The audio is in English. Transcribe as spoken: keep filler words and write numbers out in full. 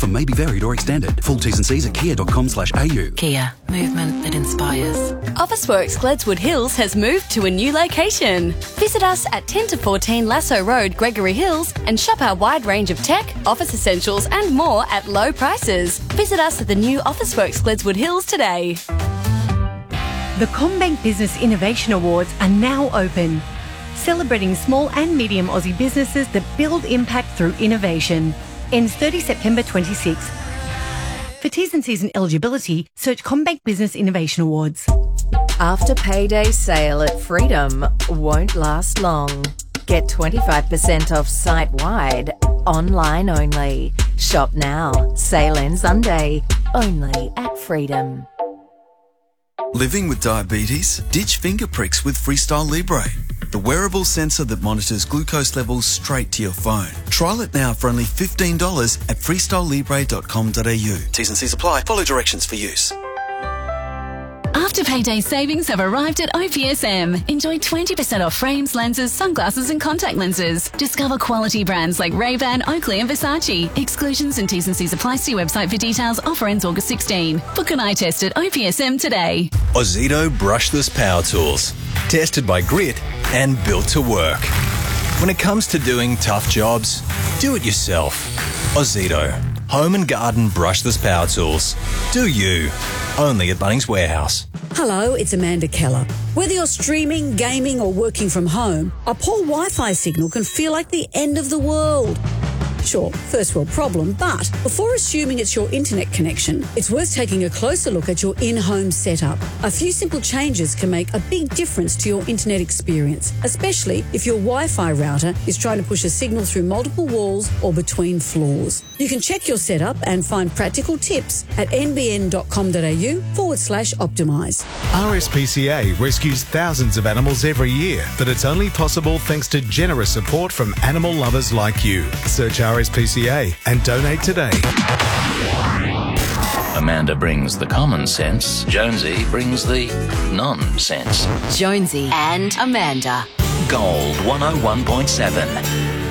Offer may be varied or extended. Full T's and C's at kia dot com slash a u. Kia, movement that inspires. Officeworks Gledswood Hills has moved to a new location. Visit us at ten to fourteen Lasso Road, Gregory Hills, and shop our wide range of tech, office essentials and more at low prices. Visit us at the new Officeworks Gledswood Hills today. The CommBank Business Innovation Awards are now open, celebrating small and medium Aussie businesses that build impact through innovation. Ends thirtieth September twenty-sixth. For T's and C's and eligibility, search CommBank Business Innovation Awards. After payday sale at Freedom won't last long. Get twenty-five percent off site-wide, online only. Shop now. Sale ends Sunday. Only at Freedom. Living with diabetes? Ditch finger pricks with Freestyle Libre, the wearable sensor that monitors glucose levels straight to your phone. Trial it now for only fifteen dollars at freestyle libre dot com dot a u. T's and C's apply. Follow directions for use. After payday savings have arrived at O P S M. Enjoy twenty percent off frames, lenses, sunglasses and contact lenses. Discover quality brands like Ray-Ban, Oakley and Versace. Exclusions and T's and C's apply. See website for details. Offer ends August sixteenth. Book an eye test at O P S M today. Ozito brushless power tools. Tested by Grit and built to work. When it comes to doing tough jobs, do it yourself. Ozito. Home and garden brushless power tools. Do you. Only at Bunnings Warehouse. Hello, it's Amanda Keller. Whether you're streaming, gaming or working from home, a poor Wi-Fi signal can feel like the end of the world. Sure, first world problem, but before assuming it's your internet connection, it's worth taking a closer look at your in-home setup. A few simple changes can make a big difference to your internet experience, especially if your Wi-Fi router is trying to push a signal through multiple walls or between floors. You can check your setup and find practical tips at nbn dot com dot a u forward slash optimise. R S P C A rescues thousands of animals every year, but it's only possible thanks to generous support from animal lovers like you. Search R S P C A and donate today. Amanda brings the common sense. Jonesy brings the nonsense. Jonesy and Amanda. Gold one oh one point seven.